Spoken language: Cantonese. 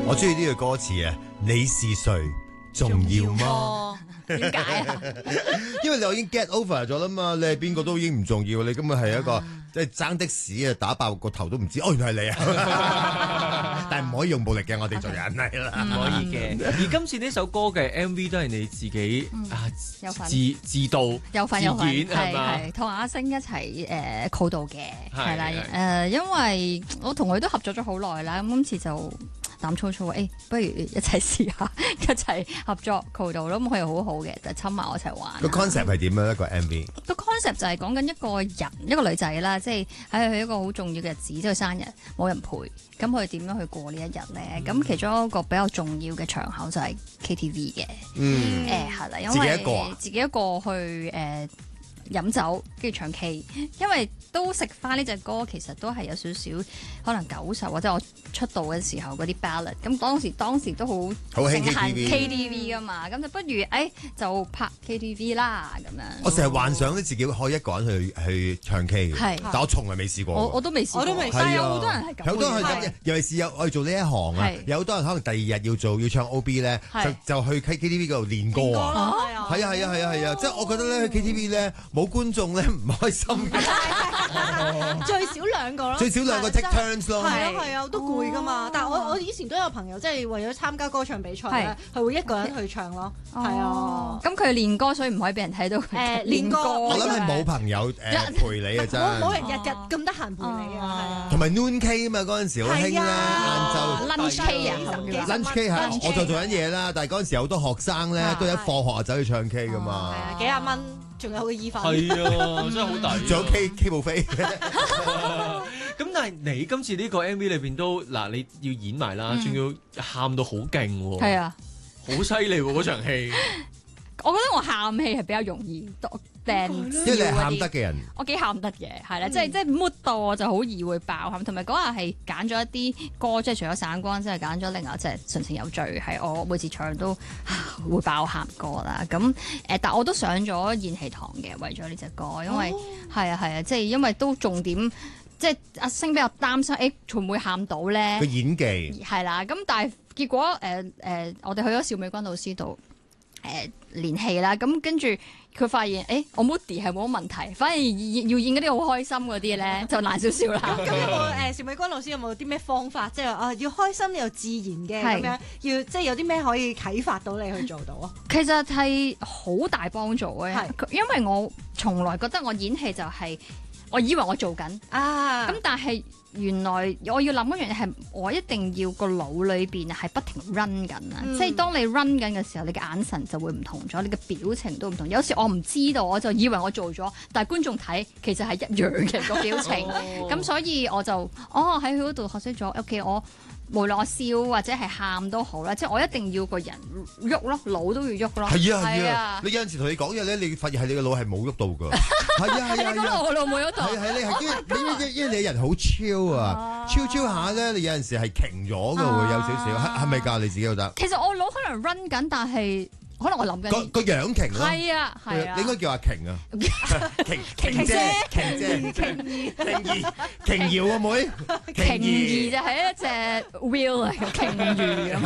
我中意呢句歌詞啊！你是誰重要嗎？ 點解啊？ 因為你已經 get over 咗啦嘛，你係邊個都已經唔重要，你根本係一個即係爭的士啊，打爆個頭都唔知，哦，原來係你啊！但係唔可以用暴力嘅，我哋做人係啦， 唔可以嘅。而今次呢首歌嘅 MV 都係你自己自導自演係嘛？ 係同阿星一齊co導嘅，係啦係因為我同佢都合作咗好耐啦，咁今次就膽粗粗不如一齊試下，一齊合作 co導咯，咁佢又好好嘅，就親埋我一齊玩。 個 concept 係點樣一個 MV？ 個 concept 就係講緊一個人，一個女仔啦，即係喺佢一個好重要嘅日子，即係生日冇人陪，咁佢點樣去過呢一日咧？咁其中一個比較重要嘅場口就係 KTV 嘅，係啦，因為自己一個去飲酒跟住唱 K， 因為都食翻呢隻歌，其實都係有少少可能90或者我出道嘅時候嗰啲 ballad， 咁當時都好盛行 KTV 噶嘛，咁就不如就拍 KTV 啦咁樣。 我成日幻想咧自己可以一個人去唱 K 嘅，但我從來未試過。 我都未試過，但係有好多人係咁。 好多人係咁，尤其是我哋做呢一行啊，有好多人可能第二日要唱 OB 咧，就去 KTV 嗰度練歌啊。係啊，即係我覺得咧去 KTV 咧冇觀眾咧唔開心嘅。 最少兩個咯， 最少兩個 take turns 咯。 係啊，都攰噶嘛。但係我以前都有朋友即係為咗參加歌唱比賽咧，佢會一個人去唱咯。係啊， 咁佢練歌，所以唔可以俾人睇到佢練歌。 我諗係冇朋友陪你啊，真係冇人日日咁得閒陪你啊，係啊。 同埋 noon K 啊嘛，嗰陣時好興咧，晏晝 lunch K 啊 ，lunch K 係我就做緊嘢啦，但係嗰陣時好多學生咧都一放學就走去唱 K 噶嘛。 係啊，幾廿蚊。仲有個意粉， 係啊，真係好大。 仲有 K 部飛。 咁但係你今次呢個 MV 裏邊都嗱，你要演埋啦，仲要喊到好勁喎。 係啊， 好犀利喎嗰場戲。 我覺得我喊戲係比較容易多掟， 因為你係喊得嘅人。 我幾喊得嘅，係啦，即係 mood 到我就好易會爆喊，同埋嗰日係揀咗一啲歌，即係除咗散光，即係揀咗另外一隻純情有罪，係我每次唱都會爆喊歌啦。咁但我都上咗演戲堂嘅，為咗呢隻歌，因為係啊，即係因為都重點，即係阿星比較擔心，會唔會喊到咧？ 個演技係啦，咁但係結果我哋去咗邵美君老師度。練戲啦，咁跟住佢發現，我 moody 係冇乜問題，反而要演嗰啲好開心嗰啲咧就難少少啦。 咁有冇邵美君老師有冇啲咩方法，即係要開心又自然嘅咁樣，要即係有啲咩可以啟發到你去做到啊？ 其實係好大幫助嘅，因為我從來覺得我演戲就係我以為我做緊咁但係原來我要諗一樣嘢係，我一定要個腦裏邊係不停 run 緊啊！即係當你 run 緊嘅時候，你嘅眼神就會唔同咗，你嘅表情都唔同。有時我唔知道，我就以為我做咗，但係觀眾睇其實係一樣嘅個表情。咁所以我就喺佢嗰度學識咗。OK， 我無論我笑或者係喊都好啦，即係我一定要個人喐咯，腦都要喐咯。 係啊！你有陣時同你講嘢咧，你發現係你個腦係冇喐到㗎。係啊！ 你講到我腦冇喐到。 係你係因為你人好超啊，超下咧，你有陣時係停咗㗎會有少少，係咪㗎？你自己覺得？ 其實我腦可能 run 緊，但係可能我諗緊個樣瓊咯。 係啊， 你應該叫阿瓊啊，瓊姐，瓊瑤個妹， 瓊兒就係一隻 wheel 嚟嘅鯨魚咁。